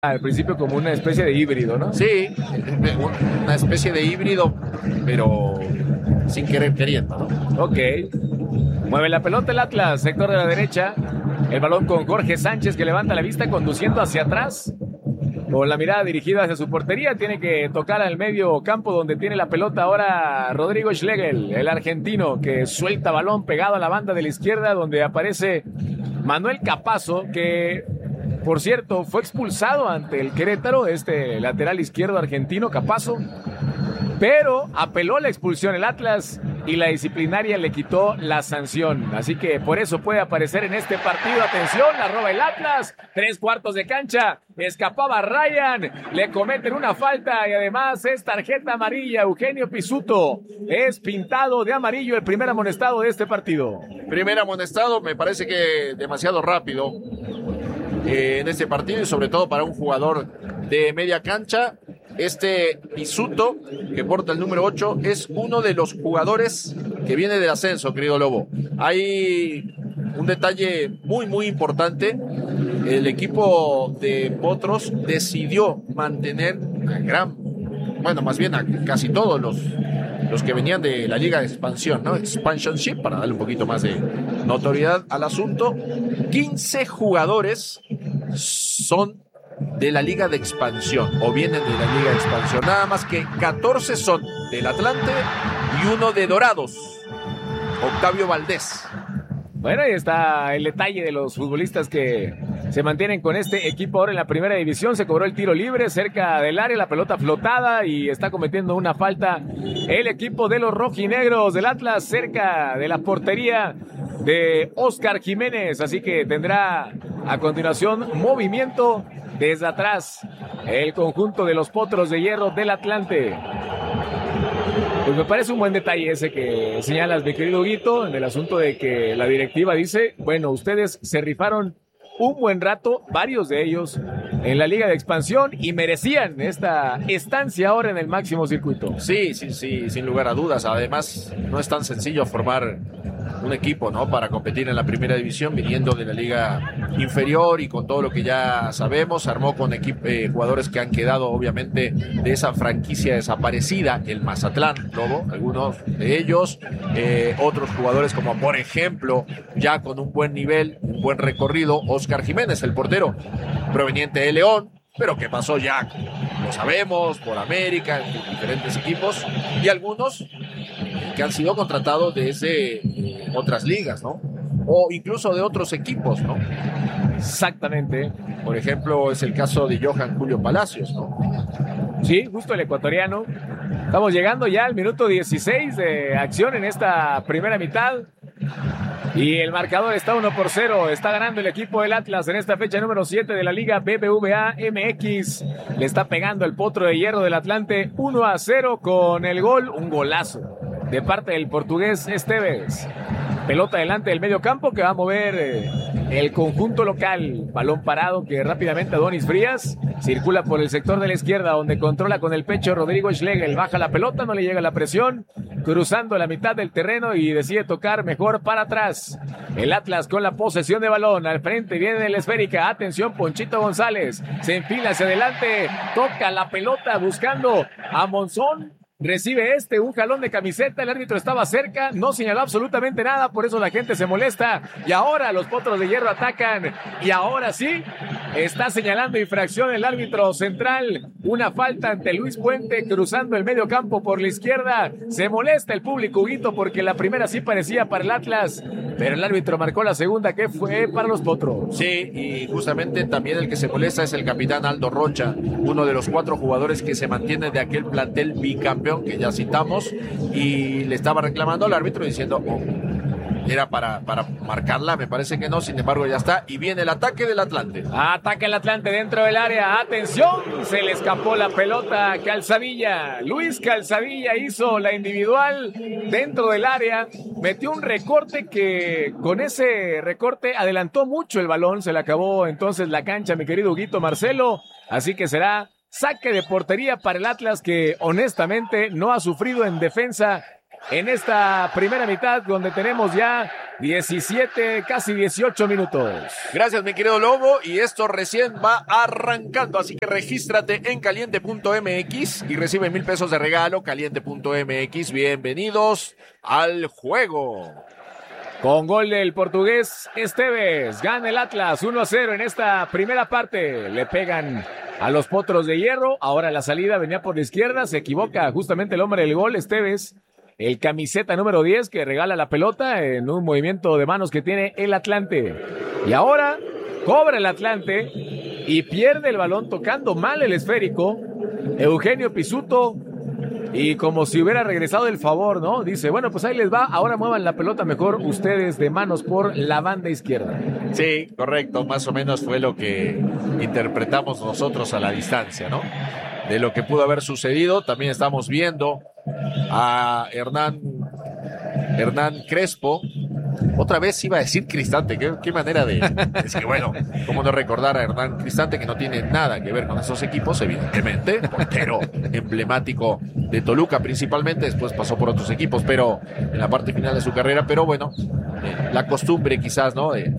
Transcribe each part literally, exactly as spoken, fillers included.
al principio como una especie de híbrido, ¿no? Sí, una especie de híbrido, pero sin querer queriendo, ¿no? Ok. Mueve la pelota el Atlas, sector de la derecha. El balón con Jorge Sánchez, que levanta la vista conduciendo hacia atrás. Con la mirada dirigida hacia su portería, tiene que tocar al medio campo donde tiene la pelota ahora Rodrigo Schlegel, el argentino, que suelta balón pegado a la banda de la izquierda donde aparece Manuel Capazo, que por cierto fue expulsado ante el Querétaro, este lateral izquierdo argentino Capazo, pero apeló la expulsión el Atlas y la disciplinaria le quitó la sanción. Así que por eso puede aparecer en este partido. Atención, la roba el Atlas. Tres cuartos de cancha. Escapaba Ryan. Le cometen una falta y además es tarjeta amarilla. Eugenio Pisuto es pintado de amarillo, el primer amonestado de este partido. Primer amonestado, me parece que demasiado rápido eh, en este partido y sobre todo para un jugador de media cancha. Este Pisuto, que porta el número ocho, es uno de los jugadores que viene del ascenso, querido Lobo. Hay un detalle muy, muy importante. El equipo de Potros decidió mantener a gran, bueno, más bien a casi todos los, los que venían de la Liga de Expansión, ¿no? Expansionship, para darle un poquito más de notoriedad al asunto. quince jugadores son de la Liga de Expansión, o vienen de la Liga de Expansión, nada más que catorce son del Atlante y uno de Dorados, Octavio Valdés. Bueno, ahí está el detalle de los futbolistas que se mantienen con este equipo ahora en la primera división. Se cobró el tiro libre cerca del área, la pelota flotada y está cometiendo una falta el equipo de los rojinegros del Atlas cerca de la portería de Oscar Jiménez, así que tendrá a continuación movimiento desde atrás el conjunto de los Potros de Hierro del Atlante. Pues me parece un buen detalle ese que señalas, mi querido Guito, en el asunto de que la directiva dice, bueno, ustedes se rifaron un buen rato, varios de ellos, en la Liga de Expansión y merecían esta estancia ahora en el máximo circuito. Sí, sí, sí, sin lugar a dudas. Además, no es tan sencillo formar un equipo, ¿no?, para competir en la primera división viniendo de la liga inferior y con todo lo que ya sabemos. Se armó con equipo, eh, jugadores que han quedado obviamente de esa franquicia desaparecida, el Mazatlán, Lobo, algunos de ellos, eh, otros jugadores como por ejemplo, ya con un buen nivel, un buen recorrido, Oscar Jiménez, el portero proveniente de León, pero que pasó ya, lo sabemos, por América, en diferentes equipos, y algunos que han sido contratados desde eh, otras ligas, ¿no? O incluso de otros equipos, ¿no? Exactamente. Por ejemplo, es el caso de Johan Julio Palacios, ¿no? Sí, justo el ecuatoriano. Estamos llegando ya al minuto dieciséis de acción en esta primera mitad. Y el marcador está uno por cero. Está ganando el equipo del Atlas en esta fecha número siete de la Liga B B V A M X. Le está pegando el Potro de Hierro del Atlante uno a cero con el gol, un golazo de parte del portugués Esteves. Pelota delante del medio campo que va a mover eh, el conjunto local. Balón parado que rápidamente Adonis Frías circula por el sector de la izquierda donde controla con el pecho Rodrigo Schlegel. Baja la pelota, no le llega la presión. Cruzando la mitad del terreno y decide tocar mejor para atrás. El Atlas con la posesión de balón. Al frente viene la esférica. Atención, Ponchito González. Se enfila hacia adelante. Toca la pelota buscando a Monzón. Recibe este, un jalón de camiseta, el árbitro estaba cerca, no señaló absolutamente nada, por eso la gente se molesta, y ahora los Potros de Hierro atacan, y ahora sí, está señalando infracción el árbitro central, una falta ante Luis Puente, cruzando el medio campo por la izquierda, se molesta el público, Huguito, porque la primera sí parecía para el Atlas, pero el árbitro marcó la segunda, que fue para los Potros. Sí, y justamente también el que se molesta es el capitán Aldo Rocha, uno de los cuatro jugadores que se mantiene de aquel plantel bicampeón que ya citamos, y le estaba reclamando al árbitro diciendo oh, era para, para marcarla, me parece que no, sin embargo ya está, y viene el ataque del Atlante. Ataca el Atlante dentro del área, atención, se le escapó la pelota, Calzadilla, Luis Calzadilla hizo la individual dentro del área, metió un recorte que con ese recorte adelantó mucho el balón, se le acabó entonces la cancha, mi querido Huguito Marcelo, así que será saque de portería para el Atlas, que honestamente no ha sufrido en defensa en esta primera mitad, donde tenemos ya diecisiete, casi dieciocho minutos. Gracias, mi querido Lobo, y esto recién va arrancando, así que regístrate en caliente punto m x y recibe mil pesos de regalo. Caliente punto m x, bienvenidos al juego. Con gol del portugués Esteves, gana el Atlas uno a cero en esta primera parte. Le pegan a los Potros de Hierro. Ahora la salida venía por la izquierda, se equivoca justamente el hombre del gol, Esteves, el camiseta número diez, que regala la pelota en un movimiento de manos que tiene el Atlante. Y ahora cobra el Atlante y pierde el balón tocando mal el esférico Eugenio Pizzuto. Y como si hubiera regresado el favor, ¿no? Dice, bueno, pues ahí les va, ahora muevan la pelota mejor ustedes de manos por la banda izquierda. Sí, correcto, más o menos fue lo que interpretamos nosotros a la distancia, ¿no? De lo que pudo haber sucedido. También estamos viendo a Hernán, Hernán Crespo. Otra vez iba a decir Cristante, qué, qué manera de... Es que bueno, cómo no recordar a Hernán Cristante, que no tiene nada que ver con esos equipos, evidentemente, portero emblemático de Toluca principalmente, después pasó por otros equipos, pero en la parte final de su carrera, pero bueno, eh, la costumbre quizás, ¿no? De,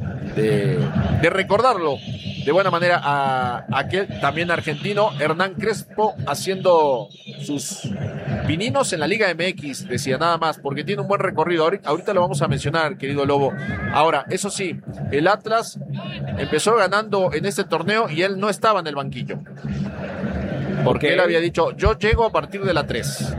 de, de recordarlo de buena manera a aquel también argentino, Hernán Crespo, haciendo sus pininos en la Liga M X, decía, nada más, porque tiene un buen recorrido. Ahorita, ahorita lo vamos a mencionar, querido Lobo. Ahora, eso sí, el Atlas empezó ganando en este torneo y él no estaba en el banquillo. Porque okay. Él había dicho, yo llego a partir de la tres.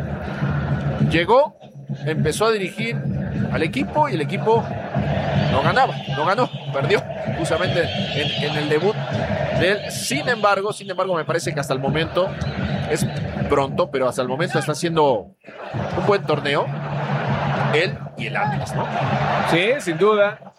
Llegó, empezó a dirigir al equipo y el equipo no ganaba, no ganó, perdió justamente en, en el debut de él. Sin embargo, sin embargo, me parece que hasta el momento, es pronto, pero hasta el momento está haciendo un buen torneo, él y el Atlas, ¿no? Sí, sin duda.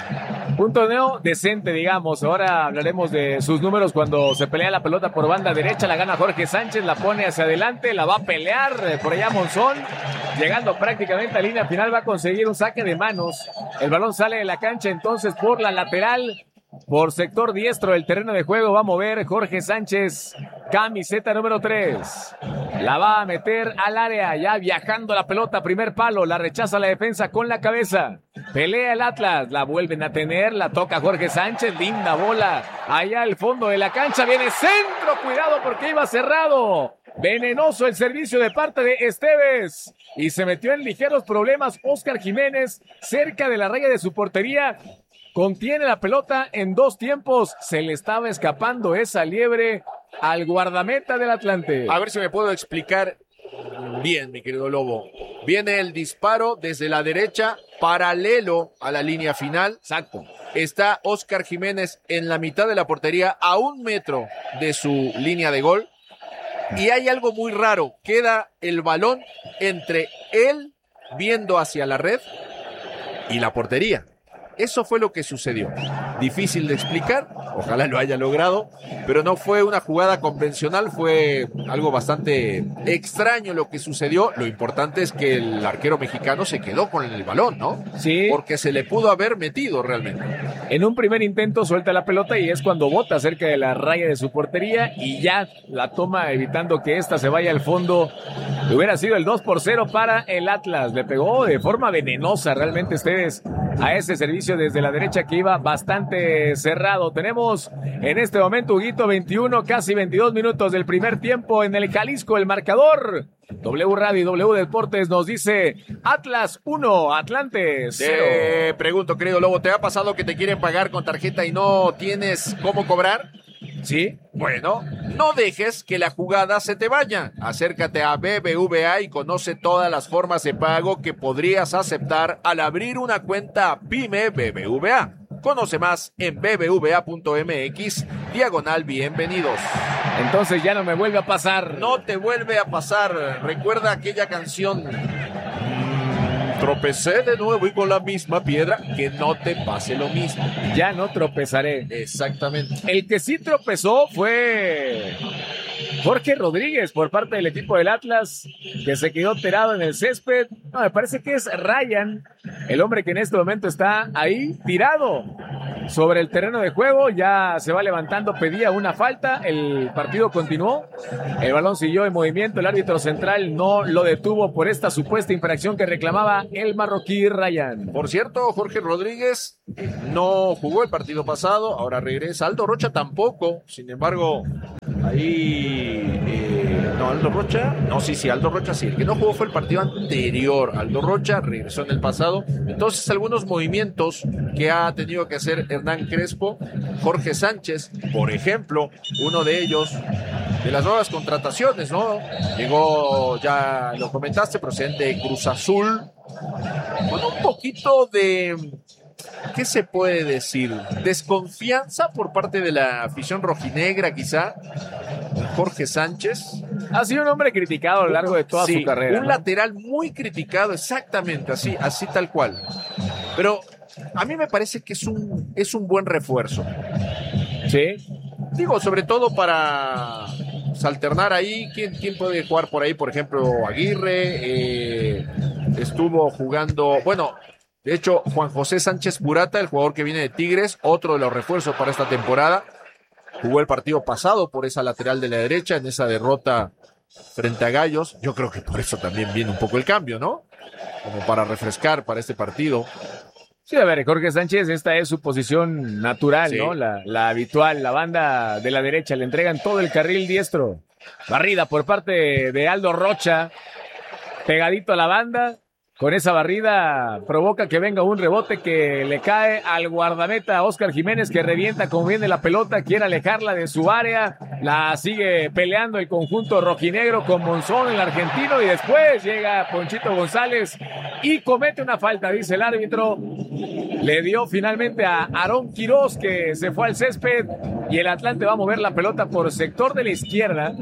Un torneo decente, digamos. Ahora hablaremos de sus números cuando se pelea la pelota por banda derecha. La gana Jorge Sánchez, la pone hacia adelante, la va a pelear por allá Monzón. Llegando prácticamente a línea final, va a conseguir un saque de manos. El balón sale de la cancha entonces por la lateral. Por sector diestro del terreno de juego va a mover Jorge Sánchez, camiseta número tres. La va a meter al área, ya viajando la pelota, primer palo, la rechaza la defensa con la cabeza. Pelea el Atlas, la vuelven a tener, la toca Jorge Sánchez, linda bola. Allá al fondo de la cancha viene centro, cuidado porque iba cerrado. Venenoso el servicio de parte de Esteves. Y se metió en ligeros problemas Óscar Jiménez, cerca de la raya de su portería. Contiene la pelota en dos tiempos. Se le estaba escapando esa liebre al guardameta del Atlante. A ver si me puedo explicar bien, mi querido Lobo. Viene el disparo desde la derecha, paralelo a la línea final. Exacto. Está Óscar Jiménez en la mitad de la portería, a un metro de su línea de gol. Y hay algo muy raro. Queda el balón entre él viendo hacia la red y la portería. Eso fue lo que sucedió. Difícil de explicar, ojalá lo haya logrado, pero no fue una jugada convencional, fue algo bastante extraño lo que sucedió. Lo importante es que el arquero mexicano se quedó con el balón, ¿no? Sí. Porque se le pudo haber metido realmente. En un primer intento suelta la pelota y es cuando bota cerca de la raya de su portería y ya la toma evitando que ésta se vaya al fondo. Hubiera sido el dos por cero para el Atlas. Le pegó de forma venenosa realmente ustedes a ese servicio desde la derecha que iba bastante cerrado. Tenemos en este momento, Huguito, veintiuno, casi veintidós minutos del primer tiempo en el Jalisco. El marcador, W Radio y W Deportes nos dice Atlas uno, Atlante cero. Te pregunto, querido Lobo, ¿te ha pasado que te quieren pagar con tarjeta y no tienes cómo cobrar? Sí. Bueno, no dejes que la jugada se te vaya. Acércate a B B V A y conoce todas las formas de pago que podrías aceptar al abrir una cuenta PYME B B V A. Conoce más en b b v a punto m x diagonal bienvenidos. Entonces ya no me vuelve a pasar. No te vuelve a pasar. Recuerda aquella canción. Tropecé de nuevo y con la misma piedra, que no te pase lo mismo. Ya no tropezaré. Exactamente. El que sí tropezó fue Jorge Rodríguez por parte del equipo del Atlas, que se quedó tirado en el césped. No, me parece que es Ryan, el hombre que en este momento está ahí tirado sobre el terreno de juego. Ya se va levantando, pedía una falta. El partido continuó. El balón siguió en movimiento. El árbitro central no lo detuvo por esta supuesta infracción que reclamaba el marroquí Ryan. Por cierto, Jorge Rodríguez no jugó el partido pasado. Ahora regresa. Aldo Rocha tampoco. Sin embargo, ahí... Eh, no, Aldo Rocha. No, sí, sí, Aldo Rocha sí. El que no jugó fue el partido anterior. Aldo Rocha regresó en el pasado. Entonces, algunos movimientos que ha tenido que hacer Hernán Crespo, Jorge Sánchez, por ejemplo, uno de ellos, de las nuevas contrataciones, ¿no? Llegó, ya lo comentaste, procedente de Cruz Azul, con un poquito de, ¿qué se puede decir? Desconfianza por parte de la afición rojinegra, quizá. Jorge Sánchez. Ha sido un hombre criticado a lo largo de toda sí, su carrera. Un ¿no? lateral muy criticado, exactamente, así, así tal cual. Pero a mí me parece que es un, es un buen refuerzo. Sí. Digo, sobre todo para pues, alternar ahí. ¿Quién, ¿Quién puede jugar por ahí? Por ejemplo, Aguirre. Eh, estuvo jugando, bueno, de hecho, Juan José Sánchez Purata, el jugador que viene de Tigres, otro de los refuerzos para esta temporada. Jugó el partido pasado por esa lateral de la derecha, en esa derrota frente a Gallos. Yo creo que por eso también viene un poco el cambio, ¿no? Como para refrescar para este partido. Sí, a ver, Jorge Sánchez, esta es su posición natural, sí. ¿no? La, la habitual, la banda de la derecha, le entregan todo el carril diestro. Barrida por parte de Aldo Rocha, pegadito a la banda. Con esa barrida provoca que venga un rebote que le cae al guardameta Óscar Jiménez, que revienta como viene la pelota, quiere alejarla de su área, la sigue peleando el conjunto rojinegro con Monzón, el argentino, y después llega Ponchito González y comete una falta, dice el árbitro. Le dio finalmente a Aarón Quirós, que se fue al césped, y el Atlante va a mover la pelota por sector de la izquierda.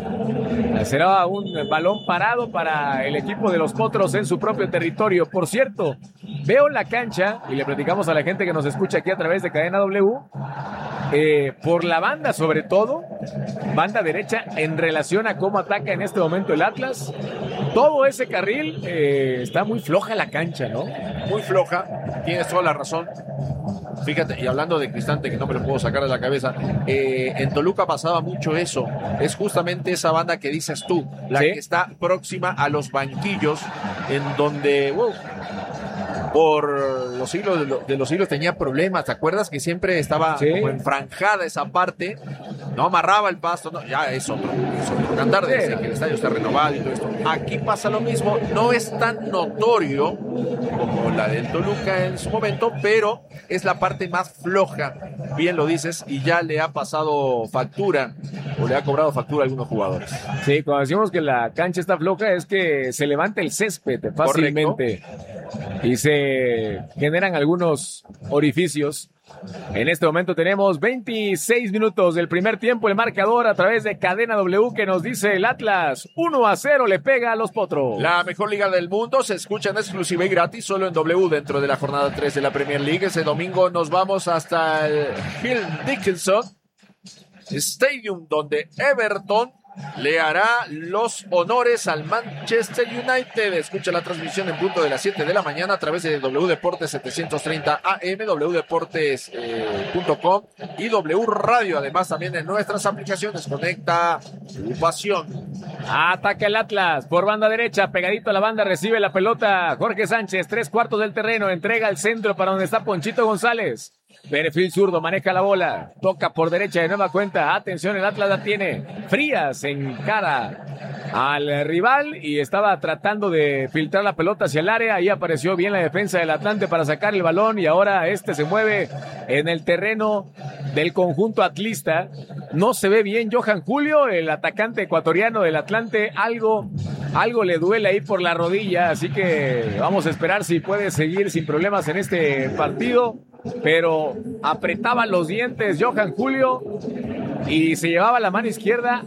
Será un balón parado para el equipo de los Potros en su propio territorio. Por cierto, veo la cancha, y le platicamos a la gente que nos escucha aquí a través de Cadena W, eh, por la banda sobre todo, banda derecha, en relación a cómo ataca en este momento el Atlas. Todo ese carril eh, está muy floja la cancha, ¿no? Muy floja, tienes toda la razón. Fíjate, y hablando de Cristante, que no me lo puedo sacar de la cabeza, eh, en Toluca pasaba mucho eso. Es justamente esa banda que dices tú, la ¿sí? que está próxima a los banquillos, en donde, wow, por los siglos de, lo, de los siglos tenía problemas. ¿Te acuerdas que siempre estaba ¿sí? como enfranjada esa parte? No amarraba el pasto, no, ya es otro, es otro cantar de decir que el estadio está renovado y todo esto. Aquí pasa lo mismo, no es tan notorio como la del Toluca en su momento, pero es la parte más floja, bien lo dices, y ya le ha pasado factura, o le ha cobrado factura a algunos jugadores. Sí, cuando decimos que la cancha está floja es que se levanta el césped fácilmente. Correcto. Y se generan algunos orificios. En este momento tenemos veintiséis minutos del primer tiempo, el marcador a través de Cadena W, que nos dice el Atlas uno a cero le pega a los Potros. La mejor liga del mundo se escucha en exclusiva y gratis solo en W dentro de la jornada tres de la Premier League. Ese domingo nos vamos hasta el Hill Dickinson Stadium, donde Everton le hará los honores al Manchester United. Escucha la transmisión en punto de las siete de la mañana a través de W Deportes setecientos treinta A M, w deportes punto com y W Radio. Además, también en nuestras aplicaciones. Conecta tu pasión. Ataca el Atlas por banda derecha, pegadito a la banda, recibe la pelota Jorge Sánchez, tres cuartos del terreno, entrega al centro para donde está Ponchito González. Perfil zurdo, maneja la bola, toca por derecha de nueva cuenta. Atención, el Atlas la tiene. Frías en cara al rival y estaba tratando de filtrar la pelota hacia el área. Ahí apareció bien la defensa del Atlante para sacar el balón y ahora este se mueve en el terreno del conjunto atlista. No se ve bien Johan Julio, el atacante ecuatoriano del Atlante. Algo, algo le duele ahí por la rodilla, así que vamos a esperar si puede seguir sin problemas en este partido. Pero apretaba los dientes Johan Julio y se llevaba la mano izquierda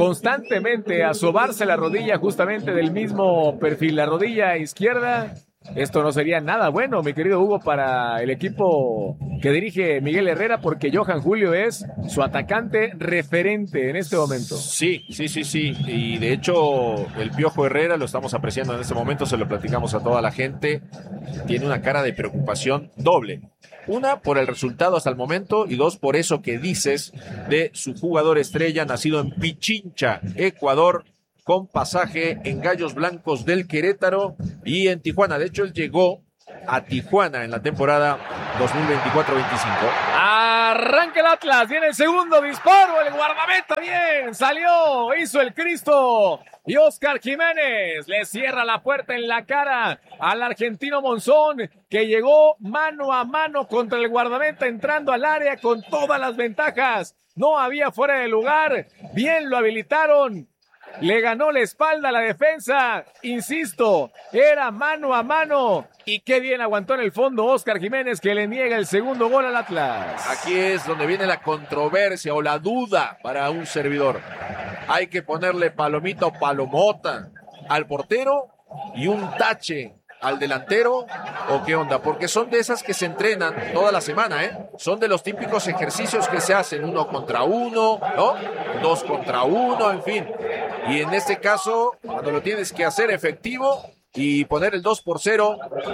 constantemente a sobarse la rodilla justamente del mismo perfil, la rodilla izquierda. esto no sería nada bueno, mi querido Hugo, para el equipo que dirige Miguel Herrera, porque Johan Julio es su atacante referente en este momento. Sí, sí, sí, sí. Y de hecho, el Piojo Herrera, lo estamos apreciando en este momento, se lo platicamos a toda la gente, tiene una cara de preocupación doble. Una, por el resultado hasta el momento, y dos, por eso que dices de su jugador estrella, nacido en Pichincha, Ecuador, con pasaje en Gallos Blancos del Querétaro y en Tijuana. De hecho, él llegó a Tijuana en la temporada dos mil veinticuatro veinticinco. Arranca el Atlas, viene el segundo disparo, el guardameta bien, salió, hizo el Cristo. Y Oscar Jiménez le cierra la puerta en la cara al argentino Monzón, que llegó mano a mano contra el guardameta, entrando al área con todas las ventajas. No había fuera de lugar, bien lo habilitaron. Le ganó la espalda a la defensa, insisto, era mano a mano. Y qué bien aguantó en el fondo Oscar Jiménez, que le niega el segundo gol al Atlas. Aquí es donde viene la controversia o la duda para un servidor. Hay que ponerle palomita o palomota al portero y un tache al delantero, ¿o qué onda? Porque son de esas que se entrenan toda la semana, ¿eh? Son de los típicos ejercicios que se hacen uno contra uno, ¿no? Dos contra uno, en fin. Y en este caso, cuando lo tienes que hacer efectivo y poner el dos por cero,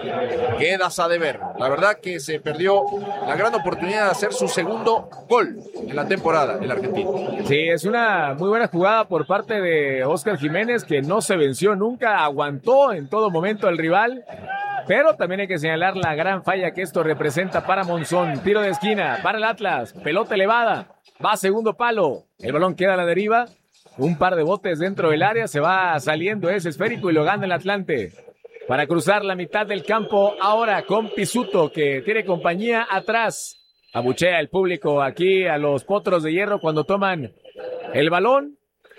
quedas a deber. La verdad que se perdió la gran oportunidad de hacer su segundo gol en la temporada, el argentino. Sí, es una muy buena jugada por parte de Oscar Jiménez, que no se venció nunca, aguantó en todo momento al rival. Pero también hay que señalar la gran falla que esto representa para Monzón. Tiro de esquina para el Atlas, pelota elevada, va a segundo palo, el balón queda a la deriva. Un par de botes dentro del área, se va saliendo ese esférico y lo gana el Atlante. Para cruzar la mitad del campo ahora con Pisuto, que tiene compañía atrás. Abuchea el público aquí a los Potros de Hierro cuando toman el balón.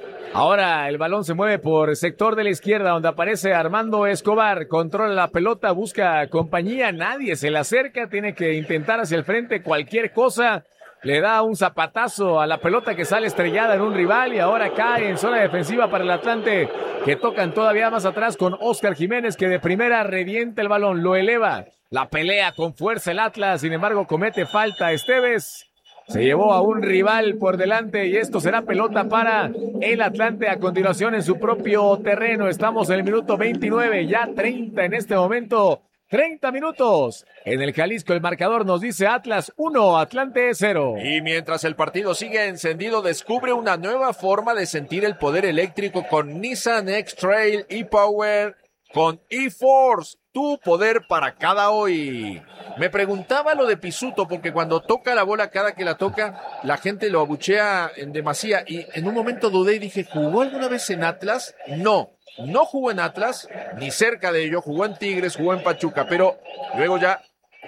Ahora el balón se mueve por sector de la izquierda, donde aparece Armando Escobar. Controla la pelota, busca compañía, nadie se le acerca, tiene que intentar hacia el frente cualquier cosa. Le da un zapatazo a la pelota que sale estrellada en un rival y ahora cae en zona defensiva para el Atlante, que tocan todavía más atrás con Oscar Jiménez, que de primera revienta el balón, lo eleva. La pelea con fuerza el Atlas, sin embargo comete falta Esteves. Se llevó a un rival por delante y esto será pelota para el Atlante a continuación en su propio terreno. Estamos en el minuto veintinueve, ya treinta en este momento. treinta minutos. En el Jalisco el marcador nos dice Atlas uno, Atlante cero. Y mientras el partido sigue encendido, descubre una nueva forma de sentir el poder eléctrico con Nissan X-Trail e-Power con e-Force. Tu poder para cada hoy. Me preguntaba lo de Pisuto, porque cuando toca la bola, cada que la toca, la gente lo abuchea en demasía. Y en un momento dudé y dije, ¿jugó alguna vez en Atlas? No. No jugó en Atlas, ni cerca de ello, jugó en Tigres, jugó en Pachuca, pero luego ya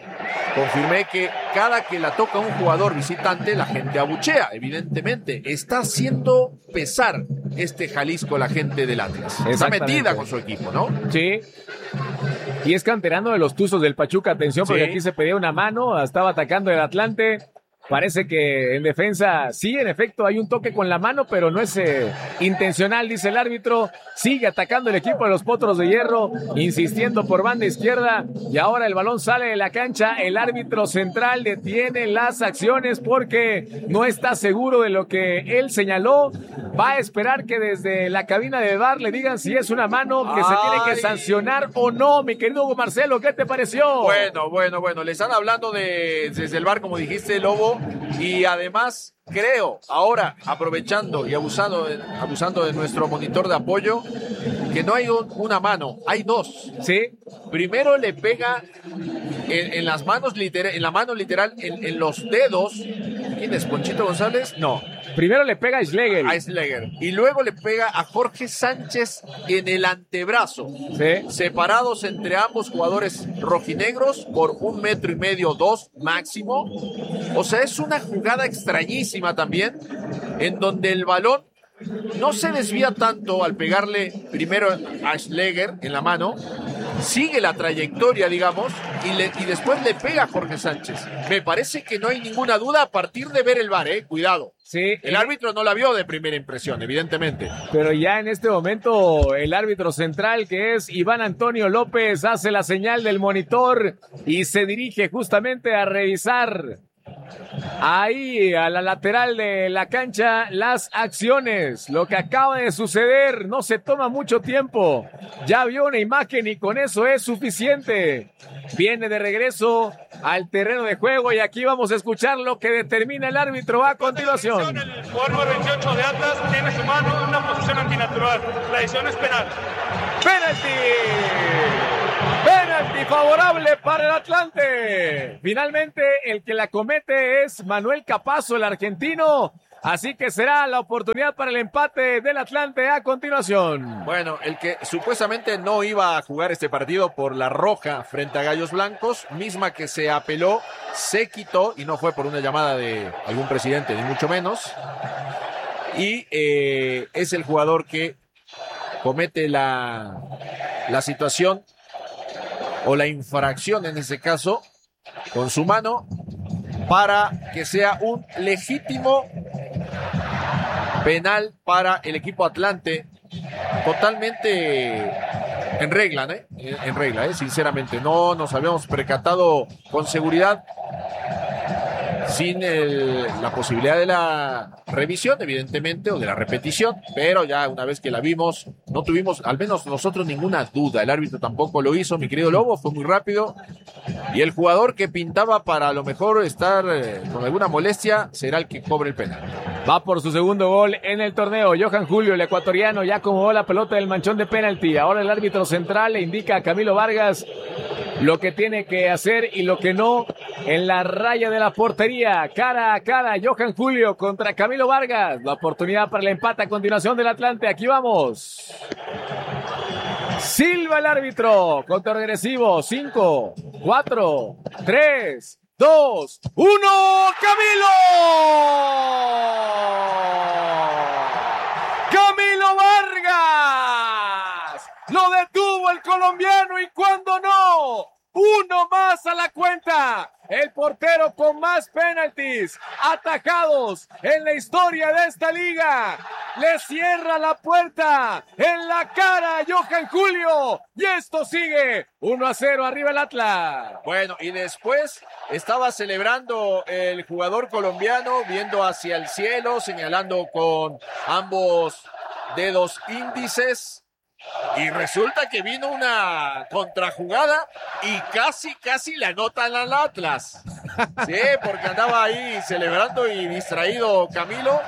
confirmé que cada que la toca un jugador visitante, la gente abuchea, evidentemente. Está haciendo pesar este Jalisco la gente del Atlas. Está metida con su equipo, ¿no? Sí. Y es canterano de los Tuzos del Pachuca, atención, porque sí, aquí se pedía una mano, estaba atacando el Atlante. Parece que en defensa, sí, en efecto, hay un toque con la mano, pero no es eh, intencional, dice el árbitro. Sigue atacando el equipo de los Potros de Hierro, insistiendo por banda izquierda. Y ahora el balón sale de la cancha. El árbitro central detiene las acciones porque no está seguro de lo que él señaló. Va a esperar que desde la cabina de V A R le digan si es una mano que Ay. se tiene que sancionar o no. Mi querido Hugo Marcelo, ¿qué te pareció? Bueno, bueno, bueno. Le están hablando de, desde el V A R, como dijiste, Lobo. Y además creo, ahora aprovechando y abusando de, abusando de nuestro monitor de apoyo, que no hay un, una mano, hay dos. Sí. Primero le pega en, en las manos literal, en la mano literal, en, en los dedos. ¿Quién es? ¿Ponchito González? No. Primero le pega a Schlegel. A Schlegel. Y luego le pega a Jorge Sánchez en el antebrazo. Sí. Separados entre ambos jugadores rojinegros por un metro y medio, dos máximo. O sea, es una jugada extrañísima también, en donde el balón no se desvía tanto al pegarle primero a Schlegel en la mano, sigue la trayectoria, digamos, y, le, y después le pega a Jorge Sánchez. Me parece que no hay ninguna duda a partir de ver el V A R, ¿eh? Cuidado. Sí. El árbitro no la vio de primera impresión, evidentemente. Pero ya en este momento el árbitro central, que es Iván Antonio López, hace la señal del monitor y se dirige justamente a revisar ahí a la lateral de la cancha las acciones, lo que acaba de suceder. No se toma mucho tiempo, ya vio una imagen y con eso es suficiente. Viene de regreso al terreno de juego y aquí vamos a escuchar lo que determina el árbitro a continuación. El jugador número veintiocho de Atlas tiene su mano en una posición antinatural, la decisión es penal. ¡Penalti! Penalti favorable para el Atlante. Finalmente el que la comete es Manuel Capazo, el argentino. Así que será la oportunidad para el empate del Atlante a continuación. Bueno, el que supuestamente no iba a jugar este partido por la roja frente a Gallos Blancos, misma que se apeló, se quitó y no fue por una llamada de algún presidente, ni mucho menos. Y eh, es el jugador que comete la, la situación o la infracción en ese caso con su mano para que sea un legítimo penal para el equipo Atlante, totalmente en regla, ¿eh? En regla, ¿eh? Sinceramente, no nos habíamos percatado con seguridad, sin el, la posibilidad de la revisión, evidentemente, o de la repetición, pero ya una vez que la vimos, no tuvimos, al menos nosotros, ninguna duda. El árbitro tampoco lo hizo, mi querido Lobo, fue muy rápido. Y el jugador que pintaba para a lo mejor estar eh, con alguna molestia será el que cobre el penal. Va por su segundo gol en el torneo. Johan Julio, el ecuatoriano, ya acomodó la pelota del manchón de penalti. Ahora el árbitro central le indica a Camilo Vargas lo que tiene que hacer y lo que no en la raya de la portería. Cara a cara, Johan Julio contra Camilo Vargas. La oportunidad para el empate a continuación del Atlante. Aquí vamos. Silva el árbitro. Conteo regresivo. cinco, cuatro, tres, dos, uno. ¡Camilo! ¡Camilo Vargas! Lo detuvo el colombiano y cuando no, uno más a la cuenta. El portero con más penaltis atajados en la historia de esta liga. Le cierra la puerta en la cara a Johan Julio. Y esto sigue uno a cero arriba el Atlas. Bueno, y después estaba celebrando el jugador colombiano, viendo hacia el cielo, señalando con ambos dedos índices. Y resulta que vino una contrajugada y casi, casi le anotan al Atlas. Sí, porque andaba ahí celebrando y distraído Camilo.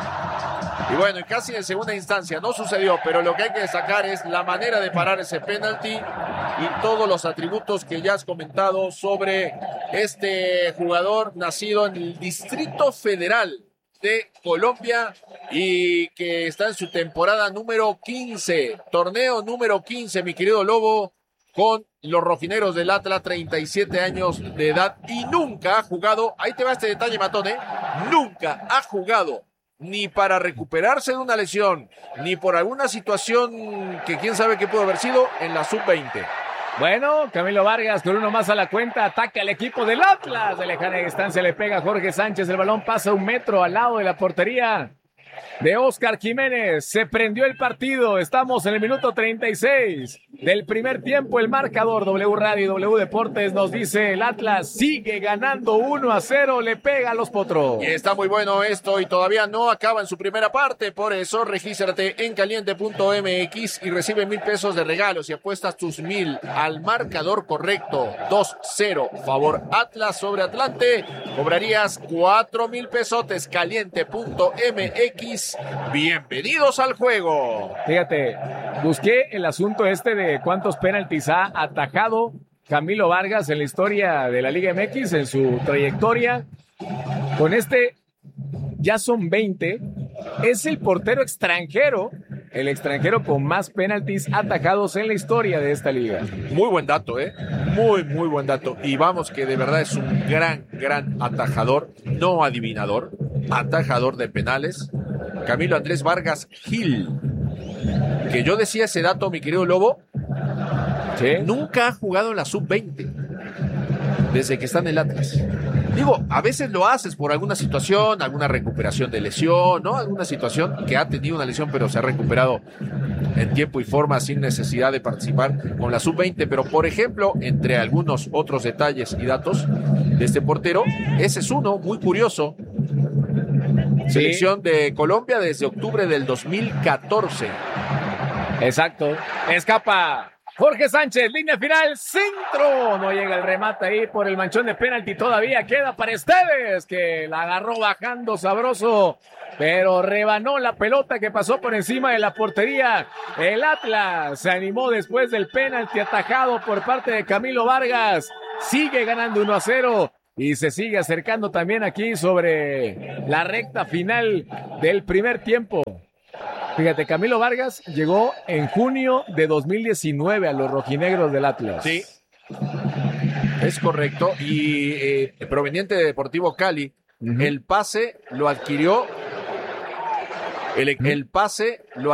Y bueno, casi en segunda instancia no sucedió, pero lo que hay que destacar es la manera de parar ese penalti y todos los atributos que ya has comentado sobre este jugador nacido en el Distrito Federal de Colombia y que está en su temporada número quince, torneo número quince, mi querido Lobo, con los rojineros del Atlas, treinta y siete años de edad y nunca ha jugado, ahí te va este detalle, Matón, ¿eh? Nunca ha jugado ni para recuperarse de una lesión, ni por alguna situación que quién sabe qué pudo haber sido en la sub veinte. Bueno, Camilo Vargas con uno más a la cuenta, ataca al equipo del Atlas. De lejana distancia le pega a Jorge Sánchez, el balón pasa un metro al lado de la portería de Oscar Jiménez. Se prendió el partido, estamos en el minuto treinta y seis del primer tiempo. El marcador W Radio y W Deportes nos dice el Atlas sigue ganando uno a cero, le pega a los Potros. Y está muy bueno esto y todavía no acaba en su primera parte, por eso regístrate en caliente punto m x y recibe mil pesos de regalos y apuestas tus mil al marcador correcto. dos cero, favor Atlas sobre Atlante, cobrarías cuatro mil pesotes. Caliente punto m x, bienvenidos al juego. Fíjate, busqué el asunto este de cuántos penaltis ha atajado Camilo Vargas en la historia de la Liga M X, en su trayectoria. Con este ya son veinte. Es el portero extranjero, el extranjero con más penaltis atajados en la historia de esta liga. Muy buen dato, ¿eh? Muy, muy buen dato. Y vamos, que de verdad es un gran, gran atajador, no adivinador, atajador de penales. Camilo Andrés Vargas Gil. Que yo decía ese dato, mi querido Lobo, Sí. Nunca ha jugado en la sub veinte desde que está en el Atlas. Digo, a veces lo haces por alguna situación, alguna recuperación de lesión, ¿no? Alguna situación que ha tenido una lesión, pero se ha recuperado en tiempo y forma sin necesidad de participar con la sub veinte. Pero, por ejemplo, entre algunos otros detalles y datos de este portero, ese es uno muy curioso. Sí. Selección de Colombia desde octubre del dos mil catorce. Exacto. Escapa Jorge Sánchez, línea final, centro. No llega el remate ahí por el manchón de penalti. Todavía queda para Esteves, que la agarró bajando sabroso, pero rebanó la pelota que pasó por encima de la portería. El Atlas se animó después del penalti atajado por parte de Camilo Vargas. Sigue ganando uno a cero. Y se sigue acercando también aquí sobre la recta final del primer tiempo. Fíjate, Camilo Vargas llegó en junio de dos mil diecinueve a los rojinegros del Atlas. Sí, es correcto. Y eh, proveniente de Deportivo Cali, uh-huh. el pase lo adquirió, el, el pase lo